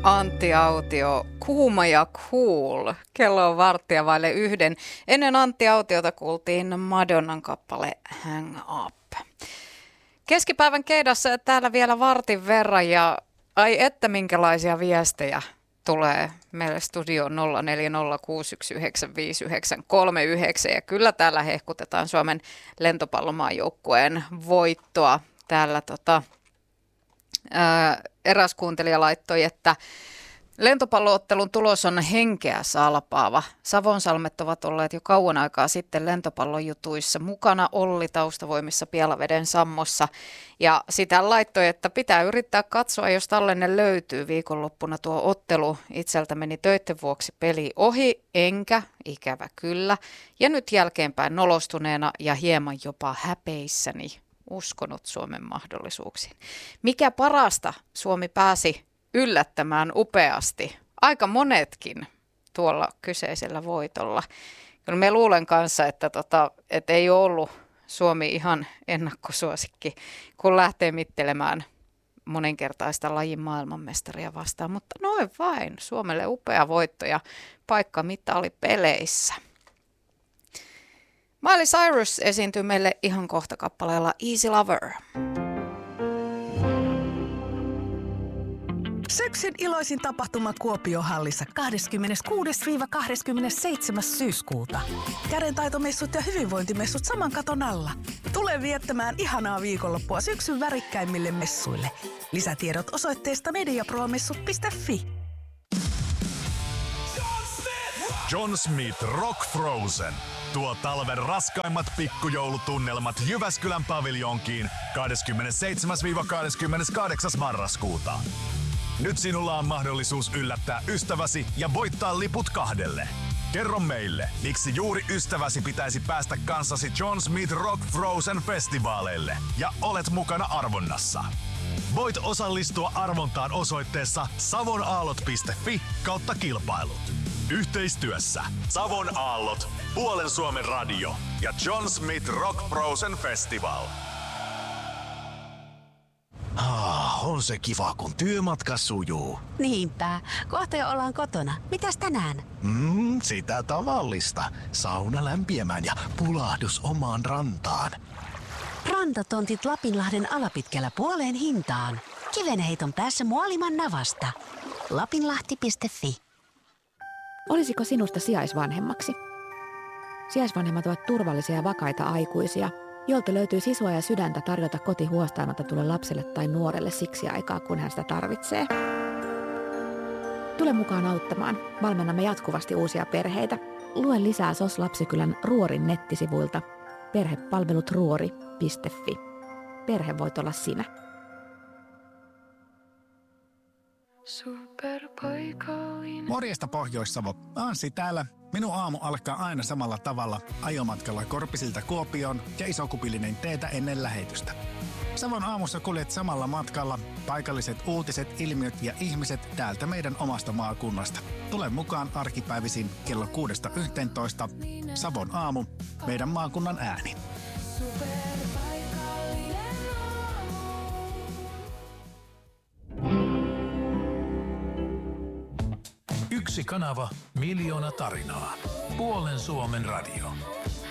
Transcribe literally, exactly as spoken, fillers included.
Antti Autio, kuuma ja cool. Kello on varttia vaille yhden. Ennen Antti Autiota kuultiin Madonnan kappale Hang Up. Keskipäivän keidassa täällä vielä vartin verran ja ai että minkälaisia viestejä tulee meille studioon nolla neljä nolla kuusi yksi yhdeksän viisi yhdeksän kolme yhdeksän. Ja kyllä täällä hehkutetaan Suomen lentopallomaajoukkueen voittoa. Täällä tota, ää, eräs kuuntelija laittoi, että lentopalloottelun tulos on henkeä salpaava. Savonsalmet ovat olleet jo kauan aikaa sitten lentopallojutuissa mukana. Olli taustavoimissa Pielaveden sammossa. Ja sitä laittoi, että pitää yrittää katsoa, jos tallenne löytyy. Viikonloppuna tuo ottelu itseltä meni töitten vuoksi peli ohi, enkä, ikävä kyllä. Ja nyt jälkeenpäin nolostuneena ja hieman jopa häpeissäni uskonut Suomen mahdollisuuksiin. Mikä parasta, Suomi pääsi yllättämään upeasti. Aika monetkin tuolla kyseisellä voitolla. Kyllä me luulen kanssa, että, tota, että ei ole ollut Suomi ihan ennakkosuosikki, kun lähtee mittelemään monenkertaista lajin maailmanmestaria vastaan. Mutta noin vain, Suomelle upea voitto ja paikka mitalipeleissä. Miley Cyrus esiintyy meille ihan kohta kappaleella Easy Lover. Syksyn iloisin tapahtuma Kuopio-hallissa kahdeskymmeneskuudes kahdeskymmenesseitsemäs syyskuuta. Kädentaitomessut ja hyvinvointimessut saman katon alla. Tule viettämään ihanaa viikonloppua syksyn värikkäimmille messuille. Lisätiedot osoitteesta mediapromessut piste fi. John Smith Rock Frozen. Tuo talven raskaimmat pikkujoulutunnelmat Jyväskylän paviljonkiin kahdeskymmenesseitsemäs kahdeskymmeneskahdeksas marraskuuta. Nyt sinulla on mahdollisuus yllättää ystäväsi ja voittaa liput kahdelle. Kerro meille, miksi juuri ystäväsi pitäisi päästä kanssasi John Smith Rock Frozen festivaaleille ja olet mukana arvonnassa. Voit osallistua arvontaan osoitteessa savonaallot piste fi kautta kilpailut. Yhteistyössä Savon Aallot, Puolen Suomen radio ja John Smith Rock Frozen Festival. Ah, on se kiva, kun työmatka sujuu. Niinpä. Kohta jo ollaan kotona. Mitäs tänään? Mm, sitä tavallista. Sauna lämpiämään ja pulahdus omaan rantaan. Rantatontit Lapinlahden alapitkällä puoleen hintaan. Kivenheiton päässä Muoliman navasta. lapinlahti piste fi. Olisiko sinusta sijaisvanhemmaksi? Sijaisvanhemmat ovat turvallisia ja vakaita aikuisia, jolta löytyy sisua ja sydäntä tarjota koti huostaanotetulle lapselle tai nuorelle siksi aikaa, kun hän sitä tarvitsee. Tule mukaan auttamaan. Valmennamme jatkuvasti uusia perheitä. Lue lisää S O S Lapsikylän Ruorin nettisivuilta perhepalvelut ruori piste fi. Perhe voit olla sinä. Morjesta Pohjois-Savo. Anssi täällä. Minun aamu alkaa aina samalla tavalla ajomatkalla Korpisilta Kuopioon ja Isokupillinen teetä ennen lähetystä. Savon aamussa kuljet samalla matkalla paikalliset uutiset, ilmiöt ja ihmiset täältä meidän omasta maakunnasta. Tule mukaan arkipäivisin kello kuudesta yhteentoista. Savon aamu, meidän maakunnan ääni. Yksi kanava, miljoona tarinaa. Puolen Suomen radio.